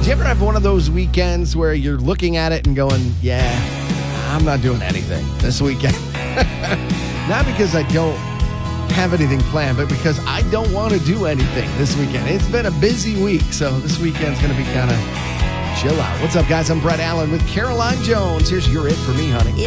you ever have one of those weekends where you're looking at it and going, yeah, I'm not doing anything this weekend? Not because I don't have anything planned, but because I don't want to do anything this weekend. It's been a busy week, so this weekend's going to be kind of chill out. What's up, guys? I'm Brett Allen with Caroline Jones. Here's Your It For Me, honey.